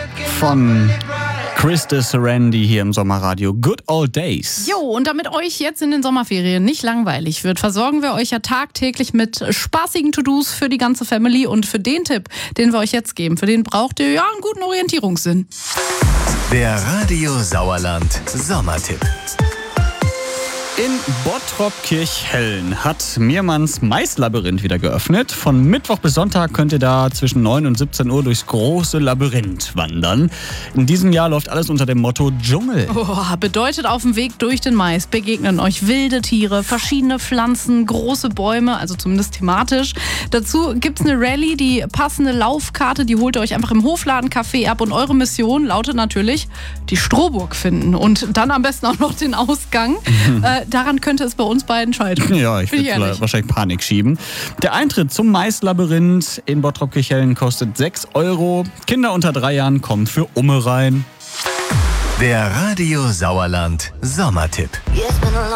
von Chris de Serendi hier im Sommerradio. Good Old Days. Jo, und damit euch jetzt in den Sommerferien nicht langweilig wird, versorgen wir euch ja tagtäglich mit spaßigen To-Dos für die ganze Family. Und für den Tipp, den wir euch jetzt geben, für den braucht ihr ja einen guten Orientierungssinn. Der Radio Sauerland Sommertipp. In Bottrop-Kirchhellen hat Meermanns Maislabyrinth wieder geöffnet. Von Mittwoch bis Sonntag könnt ihr da zwischen 9 und 17 Uhr durchs große Labyrinth wandern. In diesem Jahr läuft alles unter dem Motto Dschungel. Bedeutet, auf dem Weg durch den Mais begegnen euch wilde Tiere, verschiedene Pflanzen, große Bäume, also zumindest thematisch. Dazu gibt's eine Rallye, die passende Laufkarte, die holt ihr euch einfach im Hofladencafé ab. Und eure Mission lautet natürlich, die Strohburg finden und dann am besten auch noch den Ausgang. Daran könnte es bei uns beiden scheitern. Ja, ich würde wahrscheinlich Panik schieben. Der Eintritt zum Maislabyrinth in Bottrop-Kirchhellen kostet 6 Euro. Kinder unter 3 Jahren kommen für Umme rein. Der Radio Sauerland Sommertipp.